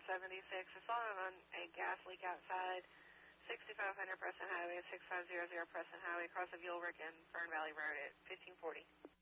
76. I saw on a gas leak outside 6500 Preston Highway, 6500 Preston Highway, across of Ulrich and Fern Valley Road at 1540.